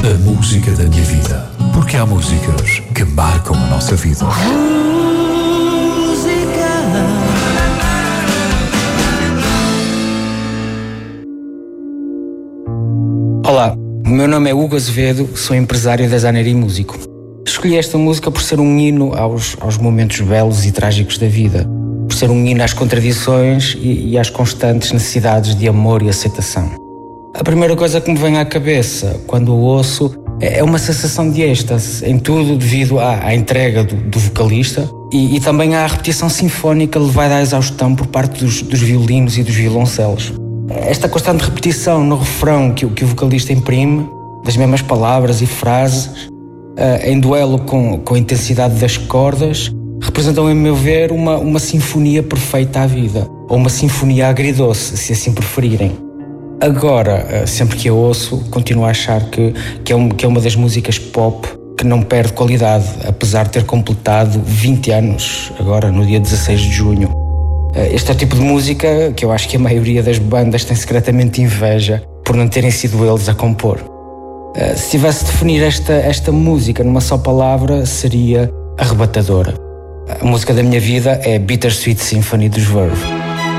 A música da minha vida. Porque há músicas que marcam a nossa vida. Olá, o meu nome é Hugo Azevedo, sou empresário, designer e músico. Escolhi esta música por ser um hino aos momentos belos e trágicos da vida, por ser um hino às contradições e às constantes necessidades de amor e aceitação. A primeira coisa que me vem à cabeça quando o ouço é uma sensação de êxtase, em tudo devido à entrega do vocalista e também à repetição sinfónica levada à exaustão por parte dos violinos e dos violoncelos. Esta constante repetição no refrão que o vocalista imprime, das mesmas palavras e frases, em duelo com a intensidade das cordas, representam, em meu ver, uma sinfonia perfeita à vida, ou uma sinfonia agridoce, se assim preferirem. Agora, sempre que a ouço, continuo a achar que é uma das músicas pop que não perde qualidade, apesar de ter completado 20 anos, agora no dia 16 de junho. Este é o tipo de música que eu acho que a maioria das bandas tem secretamente inveja por não terem sido eles a compor. Se tivesse de definir esta música numa só palavra, seria arrebatadora. A música da minha vida é Bittersweet Symphony dos Verve.